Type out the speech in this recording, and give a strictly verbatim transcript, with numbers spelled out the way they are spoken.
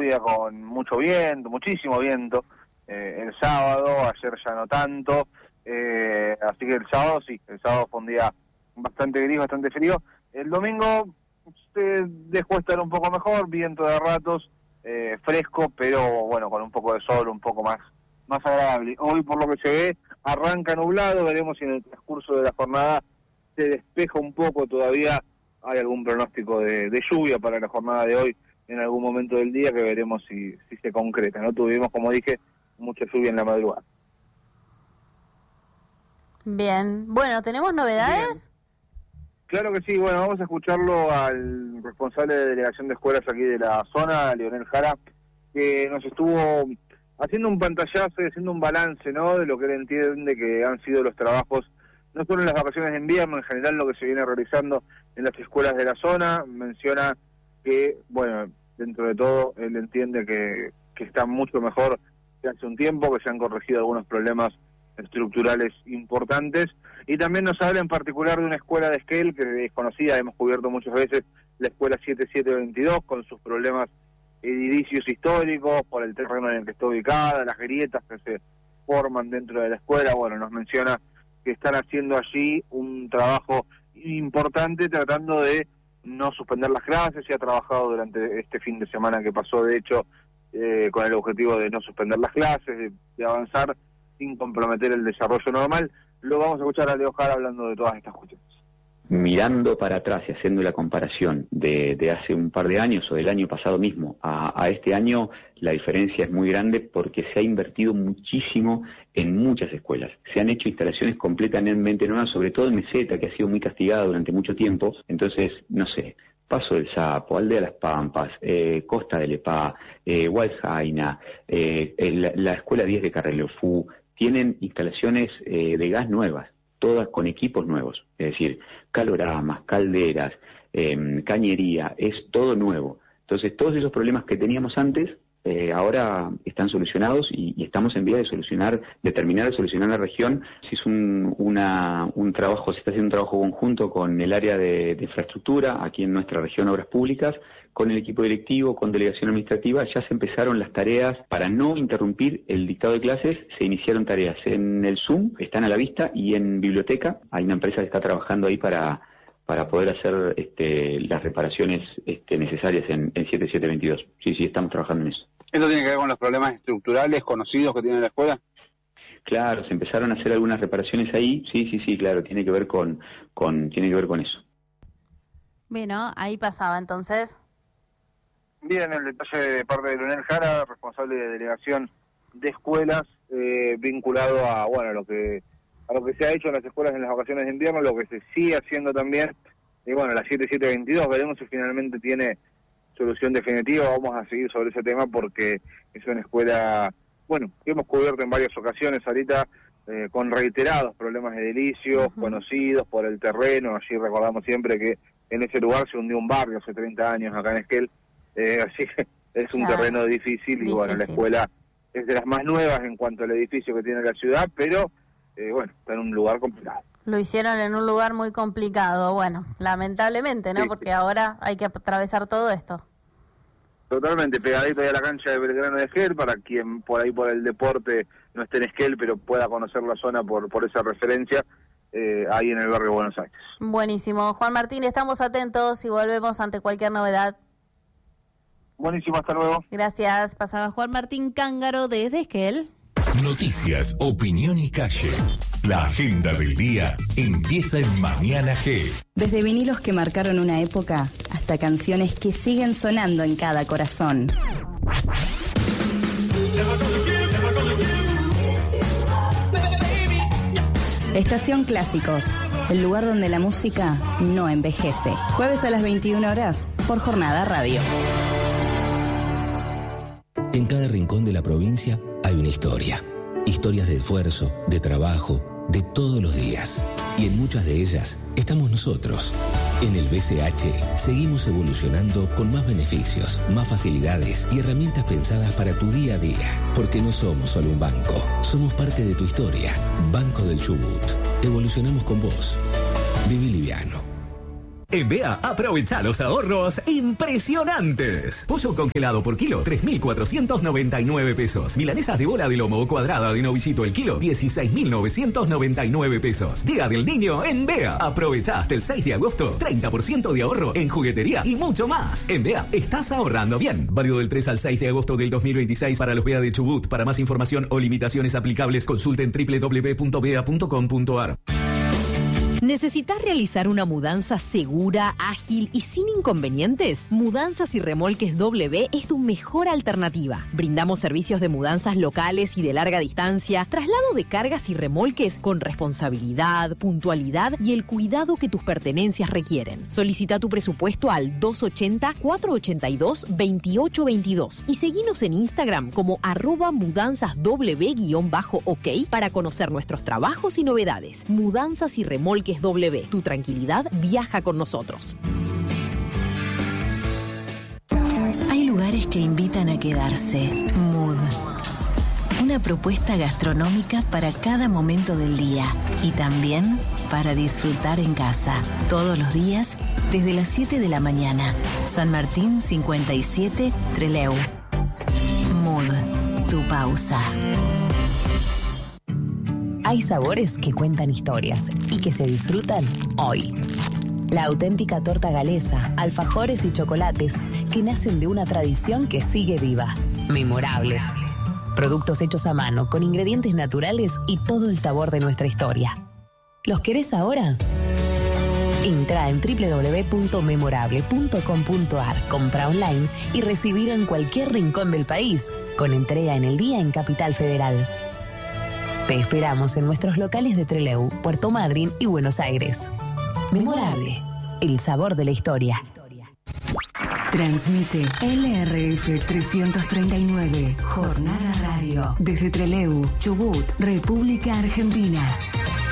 lluvia con mucho viento, muchísimo viento, eh, el sábado, ayer ya no tanto, eh, así que el sábado sí, el sábado fue un día bastante gris, bastante frío. El domingo se dejó estar un poco mejor, viento de ratos, eh, fresco, pero bueno, con un poco de sol, un poco más, más agradable. Hoy, por lo que se ve, arranca nublado, veremos si en el transcurso de la jornada se despeja un poco. Todavía hay algún pronóstico de, de lluvia para la jornada de hoy en algún momento del día, que veremos si, si se concreta, ¿no? Tuvimos, como dije, mucha lluvia en la madrugada. Bien, bueno, ¿tenemos novedades? Bien. Claro que sí, bueno, vamos a escucharlo al responsable de delegación de escuelas aquí de la zona, Leonel Jara, que nos estuvo haciendo un pantallazo y haciendo un balance, ¿no?, de lo que él entiende que han sido los trabajos, no solo en las vacaciones de invierno, en general lo que se viene realizando en las escuelas de la zona. Menciona que, bueno, dentro de todo, él entiende que, que está mucho mejor que hace un tiempo, que se han corregido algunos problemas estructurales importantes, y también nos habla en particular de una escuela de Esquel que es conocida, hemos cubierto muchas veces, la escuela siete siete veintidós, con sus problemas edilicios históricos, por el terreno en el que está ubicada, las grietas que se forman dentro de la escuela. Bueno, nos menciona que están haciendo allí un trabajo importante tratando de no suspender las clases. Se ha trabajado durante este fin de semana que pasó, de hecho, eh, con el objetivo de no suspender las clases, de, de avanzar sin comprometer el desarrollo normal. Lo vamos a escuchar a Leo Jara hablando de todas estas cuestiones. Mirando para atrás y haciendo la comparación de, de hace un par de años o del año pasado mismo a, a este año, la diferencia es muy grande porque se ha invertido muchísimo en muchas escuelas. Se han hecho instalaciones completamente nuevas, sobre todo en Meseta, que ha sido muy castigada durante mucho tiempo. Entonces, no sé, Paso del Sapo, Aldea Las Pampas, eh, Costa del Epá, eh, Hualjaina, eh, la, la Escuela diez de Carrelofú, tienen instalaciones eh, de gas nuevas, todas con equipos nuevos, es decir, caloramas, calderas, eh, cañería, es todo nuevo. Entonces, todos esos problemas que teníamos antes, eh, ahora están solucionados y, y estamos en vía de solucionar, de terminar de solucionar la región. Si es un, una, un trabajo, se está haciendo un trabajo conjunto con el área de, de infraestructura, aquí en nuestra región, Obras Públicas, con el equipo directivo, con delegación administrativa. Ya se empezaron las tareas para no interrumpir el dictado de clases. Se iniciaron tareas en el Zoom, están a la vista, y en biblioteca. Hay una empresa que está trabajando ahí para, para poder hacer este, las reparaciones este, necesarias en, en siete siete veintidós. Sí, sí, estamos trabajando en eso. ¿Esto tiene que ver con los problemas estructurales conocidos que tiene la escuela? Claro, se empezaron a hacer algunas reparaciones ahí. Sí, sí, sí, claro, tiene que ver con, con, tiene que ver con eso. Bueno, ahí pasaba entonces. Bien, el detalle de parte de Leonel Jara, responsable de delegación de escuelas, eh, vinculado a bueno a lo que a lo que se ha hecho en las escuelas en las vacaciones de invierno, lo que se sigue haciendo también, y bueno, la siete siete veintidós, veremos si finalmente tiene solución definitiva. Vamos a seguir sobre ese tema porque es una escuela, bueno, que hemos cubierto en varias ocasiones ahorita, eh, con reiterados problemas edilicios, uh-huh. conocidos por el terreno. Allí recordamos siempre que en ese lugar se hundió un barrio hace treinta años acá en Esquel. Eh, así que es un claro. terreno difícil y difícil. Bueno, la escuela es de las más nuevas en cuanto al edificio que tiene la ciudad, pero eh, bueno, está en un lugar complicado. Lo hicieron en un lugar muy complicado, bueno, lamentablemente, ¿no? Sí, porque sí. ahora hay que atravesar todo esto. Totalmente, pegadito ahí a la cancha de Belgrano de Esquel, para quien por ahí por el deporte no esté en Esquel, pero pueda conocer la zona por, por esa referencia, eh, ahí en el barrio de Buenos Aires. Buenísimo. Juan Martín, estamos atentos y volvemos ante cualquier novedad. Buenísimo, hasta luego. Gracias. Pasaba Juan Martín Cángaro desde Esquel. Noticias, opinión y calle. La agenda del día empieza en Mañana G. Desde vinilos que marcaron una época hasta canciones que siguen sonando en cada corazón. Estación Clásicos, el lugar donde la música no envejece. Jueves a las veintiuna horas por Jornada Radio. En cada rincón de la provincia hay una historia. Historias de esfuerzo, de trabajo, de todos los días. Y en muchas de ellas estamos nosotros. En el B C H seguimos evolucionando con más beneficios, más facilidades y herramientas pensadas para tu día a día. Porque no somos solo un banco, somos parte de tu historia. Banco del Chubut. Evolucionamos con vos. Viví liviano. En Bea, aprovecha los ahorros impresionantes. Pollo congelado por kilo, tres mil cuatrocientos noventa y nueve pesos. Milanesas de bola de lomo o cuadrada de novillito el kilo, dieciséis mil novecientos noventa y nueve pesos. Día del Niño en Bea. Aprovecha hasta el seis de agosto, treinta por ciento de ahorro en juguetería y mucho más. En Bea, estás ahorrando bien. Válido del tres al seis de agosto del dos mil veintiséis para los Bea de Chubut. Para más información o limitaciones aplicables, consulten doble u doble u doble u punto bea punto com punto a r. ¿Necesitas realizar una mudanza segura, ágil y sin inconvenientes? Mudanzas y Remolques W es tu mejor alternativa. Brindamos servicios de mudanzas locales y de larga distancia, traslado de cargas y remolques con responsabilidad, puntualidad y el cuidado que tus pertenencias requieren. Solicita tu presupuesto al dos ochenta, cuatrocientos ochenta y dos, veintiocho veintidós y seguinos en Instagram como arroba mudanzasw guión bajo ok para conocer nuestros trabajos y novedades. Mudanzas y Remolques W. Tu tranquilidad viaja con nosotros. Hay lugares que invitan a quedarse. Mood. Una propuesta gastronómica para cada momento del día y también para disfrutar en casa. Todos los días desde las siete de la mañana. San Martín cincuenta y siete, Trelew. Mood. Tu pausa. Hay sabores que cuentan historias y que se disfrutan hoy. La auténtica torta galesa, alfajores y chocolates que nacen de una tradición que sigue viva. Memorable. Productos hechos a mano con ingredientes naturales y todo el sabor de nuestra historia. ¿Los querés ahora? Entra en doble u doble u doble u punto memorable punto com punto a r, compra online y recibir en cualquier rincón del país, con entrega en el día en Capital Federal. Te esperamos en nuestros locales de Trelew, Puerto Madryn y Buenos Aires. Memorable, el sabor de la historia. Transmite L R F trescientos treinta y nueve, Jornada Radio, desde Trelew, Chubut, República Argentina.